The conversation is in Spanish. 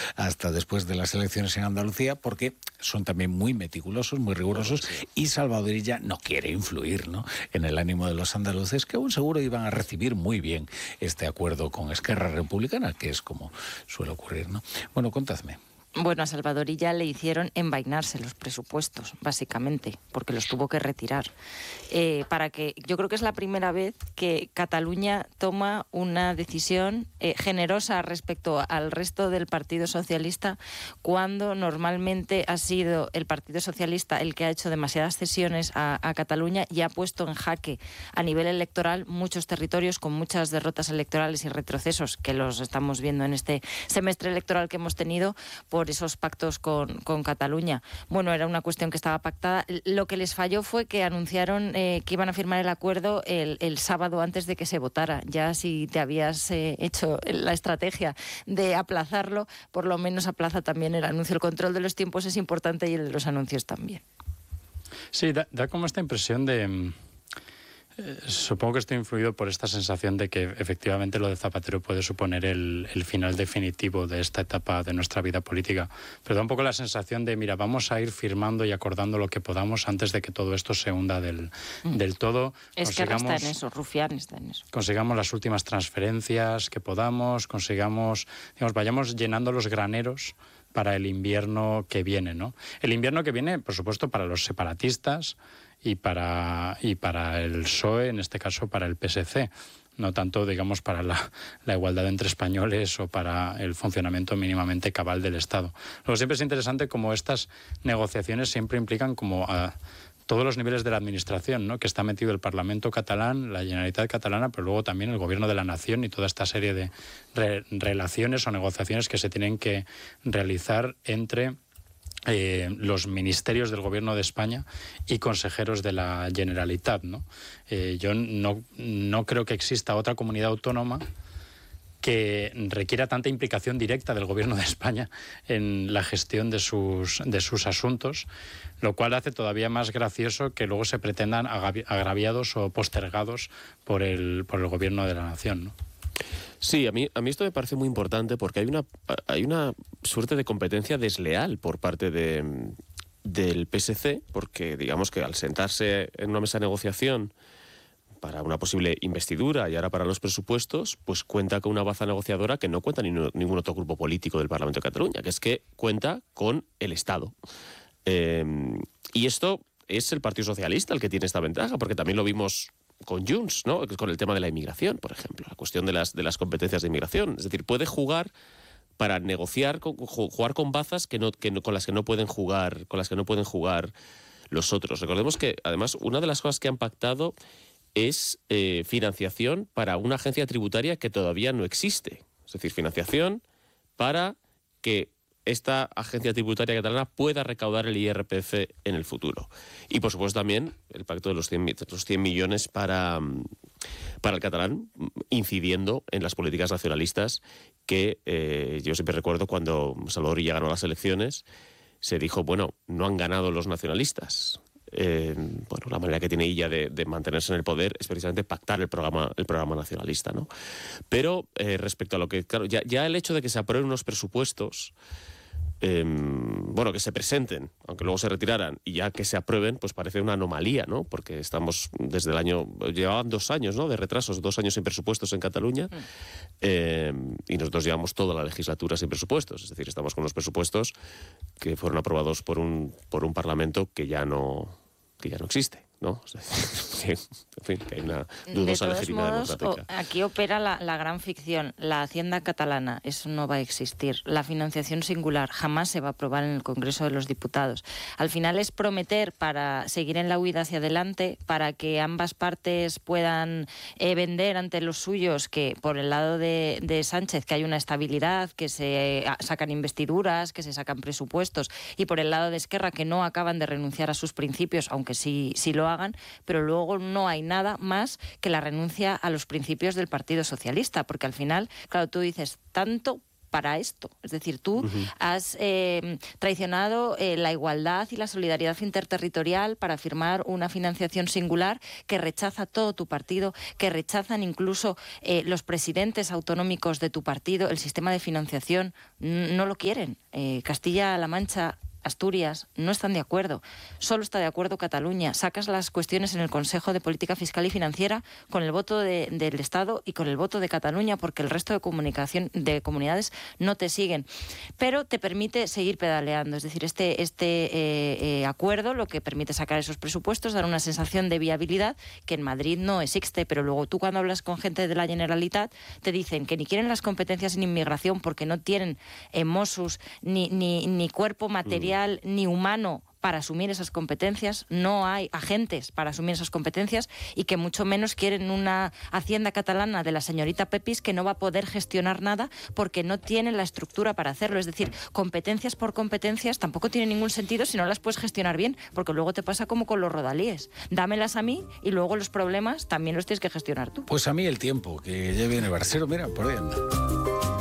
hasta después de las elecciones en Andalucía, porque son también muy meticulosos, muy rigurosos, y Salvador Illa no quiere influir, ¿no?, en el ánimo de los andaluces, que aún seguro iban a recibir muy bien este acuerdo con Esquerra Republicana, que es como suele ocurrir, ¿no? Bueno, contadme. Bueno, a Salvador Illa le hicieron envainarse los presupuestos, básicamente, porque los tuvo que retirar. Yo creo que es la primera vez que Cataluña toma una decisión generosa respecto al resto del Partido Socialista, cuando normalmente ha sido el Partido Socialista el que ha hecho demasiadas cesiones a Cataluña y ha puesto en jaque a nivel electoral muchos territorios con muchas derrotas electorales y retrocesos, que los estamos viendo en este semestre electoral que hemos tenido por esos pactos con Cataluña. Bueno, era una cuestión que estaba pactada. Lo que les falló fue que anunciaron que iban a firmar el acuerdo el sábado antes de que se votara. Ya si te habías hecho la estrategia de aplazarlo, por lo menos aplaza también el anuncio. El control de los tiempos es importante y el de los anuncios también. Sí, da como esta impresión de... supongo que estoy influido por esta sensación de que efectivamente lo de Zapatero puede suponer el final definitivo de esta etapa de nuestra vida política. Pero da un poco la sensación de, mira, vamos a ir firmando y acordando lo que podamos antes de que todo esto se hunda del todo. Es que está en eso, Rufián está en eso. Consigamos las últimas transferencias que podamos, vayamos llenando los graneros para el invierno que viene, ¿no? El invierno que viene, por supuesto, para los separatistas y para el PSOE, en este caso para el PSC, no tanto, digamos, para la igualdad entre españoles o para el funcionamiento mínimamente cabal del Estado. Luego siempre es interesante como estas negociaciones siempre implican como a todos los niveles de la administración, ¿no?, que está metido el Parlamento catalán, la Generalitat catalana, pero luego también el Gobierno de la Nación y toda esta serie de relaciones o negociaciones que se tienen que realizar entre los ministerios del Gobierno de España y consejeros de la Generalitat, ¿no? Yo no creo que exista otra comunidad autónoma que requiera tanta implicación directa del Gobierno de España en la gestión de sus asuntos, lo cual hace todavía más gracioso que luego se pretendan agraviados o postergados por el Gobierno de la Nación, ¿no? Sí, a mí esto me parece muy importante porque hay una suerte de competencia desleal por parte del PSC, porque digamos que al sentarse en una mesa de negociación para una posible investidura y ahora para los presupuestos, pues cuenta con una baza negociadora que no cuenta ningún otro grupo político del Parlamento de Cataluña, que es que cuenta con el Estado. Y esto es el Partido Socialista el que tiene esta ventaja, porque también lo vimos con Junts, ¿no?, con el tema de la inmigración, por ejemplo, la cuestión de las competencias de inmigración. Es decir, puede jugar para negociar, jugar con bazas con las que no pueden jugar, los otros. Recordemos que, además, una de las cosas que han pactado es financiación para una agencia tributaria que todavía no existe. Es decir, financiación para que esta agencia tributaria catalana pueda recaudar el IRPF en el futuro. Y, por supuesto, también el pacto de los 100 millones para el catalán, incidiendo en las políticas nacionalistas que yo siempre recuerdo cuando Salvador Illa ganó las elecciones, se dijo, bueno, no han ganado los nacionalistas. La manera que tiene Illa de mantenerse en el poder es precisamente pactar el programa nacionalista, ¿no? Pero respecto a lo que, claro, ya el hecho de que se aprueben unos presupuestos, que se presenten, aunque luego se retiraran, y ya que se aprueben, pues parece una anomalía, ¿no? Porque estamos llevaban 2 años, ¿no?, de retrasos, 2 años sin presupuestos en Cataluña, y nosotros llevamos toda la legislatura sin presupuestos. Es decir, estamos con los presupuestos que fueron aprobados por un Parlamento que ya no existe, ¿no? O sea, en fin, que hay una dudosa legitimidad democrática. Aquí opera la gran ficción. La Hacienda catalana, eso no va a existir. La financiación singular jamás se va a aprobar en el Congreso de los Diputados. Al final es prometer para seguir en la huida hacia adelante, para que ambas partes puedan vender ante los suyos que por el lado de Sánchez que hay una estabilidad, que se sacan investiduras, que se sacan presupuestos, y por el lado de Esquerra que no acaban de renunciar a sus principios, aunque sí lo hagan, pero luego no hay nada más que la renuncia a los principios del Partido Socialista, porque al final, claro, tú dices, tanto para esto. Es decir, tú has traicionado la igualdad y la solidaridad interterritorial para firmar una financiación singular que rechaza todo tu partido, que rechazan incluso los presidentes autonómicos de tu partido. El sistema de financiación no lo quieren. Castilla-La Mancha, Asturias no están de acuerdo, solo está de acuerdo Cataluña. Sacas las cuestiones en el Consejo de Política Fiscal y Financiera con el voto del Estado y con el voto de Cataluña, porque el resto de comunidades no te siguen. Pero te permite seguir pedaleando, es decir, este acuerdo lo que permite sacar esos presupuestos, dar una sensación de viabilidad que en Madrid no existe, pero luego tú cuando hablas con gente de la Generalitat te dicen que ni quieren las competencias en inmigración porque no tienen Mossos ni cuerpo material ni humano para asumir esas competencias, no hay agentes para asumir esas competencias y que mucho menos quieren una hacienda catalana de la señorita Pepis que no va a poder gestionar nada porque no tiene la estructura para hacerlo. Es decir, competencias por competencias tampoco tiene ningún sentido si no las puedes gestionar bien, porque luego te pasa como con los rodalíes. Dámelas a mí y luego los problemas también los tienes que gestionar tú. Pues a mí el tiempo, que ya viene Barcero, mira, por ahí anda.